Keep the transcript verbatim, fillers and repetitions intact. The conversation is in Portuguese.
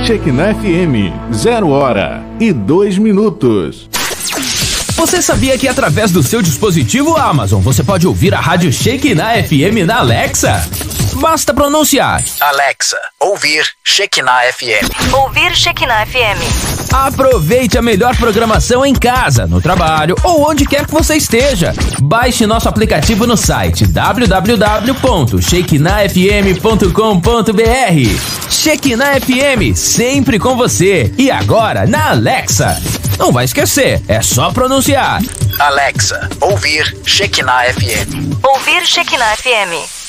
Shekinah F M, zero hora e dois minutos. Você sabia que através do seu dispositivo Amazon você pode ouvir a rádio Shekinah F M na Alexa? Basta pronunciar: Alexa, ouvir Shekinah F M. Ouvir Shekinah F M. Aproveite a melhor programação em casa, no trabalho ou onde quer que você esteja. Baixe nosso aplicativo no site w w w ponto shekinah f m ponto com ponto b r. Shekinah F M, sempre com você. E agora na Alexa. Não vai esquecer, é só pronunciar: Alexa, ouvir Shekinah F M. Ouvir Shekinah F M.